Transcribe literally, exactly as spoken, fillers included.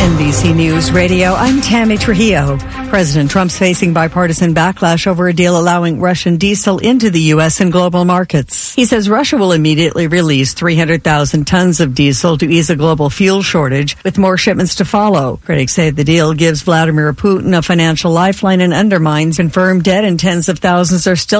N B C News Radio, I'm Tammy Trujillo. President Trump's facing bipartisan backlash over a deal allowing Russian diesel into the U S and global markets. He says Russia will immediately release three hundred thousand tons of diesel to ease a global fuel shortage, with more shipments to follow. Critics say the deal gives Vladimir Putin a financial lifeline and undermines confirmed debt, and tens of thousands are still